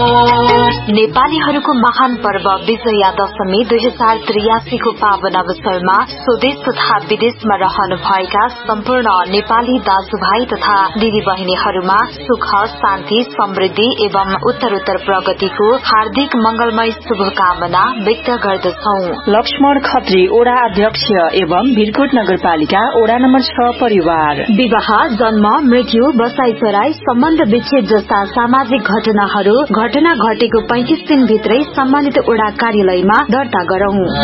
नेपालीहरूको महान पर्व विजया दशमी 2083 को पावन अवसरमा स्वदेश तथा विदेशमा रहनुभएका सम्पूर्ण नेपाली दाजुभाइ तथा दिदीबहिनीहरूमा सुख शान्ति समृद्धि एवं उत्तरोत्तर प्रगतिको हार्दिक मंगलमय शुभकामना व्यक्त गर्दछौ। लक्ष्मण खत्री ओडा अध्यक्ष एवं भिरकोट नगरपालिका ओडा नम्बर 6 परिवार। विवाह जन्म मृत्यु बसाई चराई सम्बन्ध विच्छेद जस्ता सामाजिक घटना घटेको 35 दिन भित्रै सम्मानित ओडा कार्यालयमा दर्ता गरौं।